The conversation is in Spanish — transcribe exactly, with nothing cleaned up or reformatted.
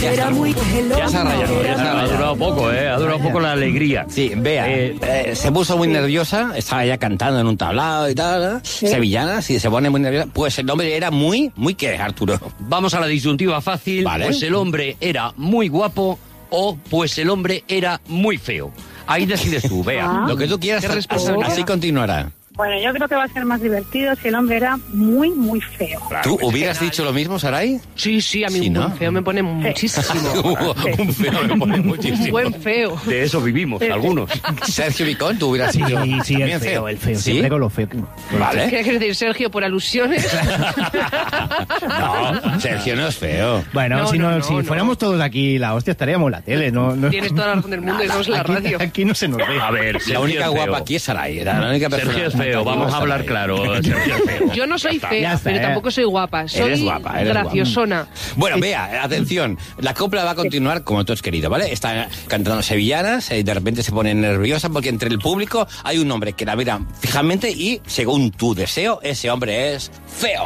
ya está. muy Ya se ha rayado, ya se ha Ha rayado. durado poco, ¿eh? Ha durado poco la alegría. Sí, vea, Eh, eh, se puso muy nerviosa, estaba ya cantando en un tablado y tal, ¿eh? Sevillana, si se pone muy nerviosa, pues el hombre era muy, muy ¿qué, Arturo? Vamos a la disyuntiva fácil. Vale. Pues el hombre era muy guapo o pues el hombre era muy feo. Ahí decides tú, vea. Ah. Lo que tú quieras, ¿Qué así, responsabilidad? así continuará. Bueno, yo creo que va a ser más divertido si el hombre era muy, muy feo. ¿Tú hubieras dicho lo mismo, Saray? Sí, sí, a mí Sí, un ¿no? buen feo me pone muchísimo. Un feo me pone Un muchísimo. buen feo. De eso vivimos, algunos. Sergio Vicón, tú hubieras Sí, dicho. sí, el también feo, el feo. ¿Sí? Siempre con lo feo. Vale. ¿Qué quieres decir, Sergio, por alusiones? No, Sergio no es feo. Bueno, No, si, no, no, no, si no. fuéramos todos aquí, la hostia, estaríamos en la tele. No, no. Tienes toda la razón del mundo, estamos en la aquí, radio. Aquí no se nos ve. A ver, La Sergio única es feo. guapa aquí es Saray, era la única persona. Sergio es feo, vamos a hablar claro. Sergio es feo. Yo no soy Ya está. fea, ya está, pero eh. tampoco soy guapa. Soy Eres guapa, eres graciosona. Bueno, vea, atención, la copla va a continuar como tú has querido, ¿vale? Está cantando sevillanas y de repente se pone nerviosa porque entre el público hay un hombre que la mira fijamente y, según tu deseo, ese hombre es feo.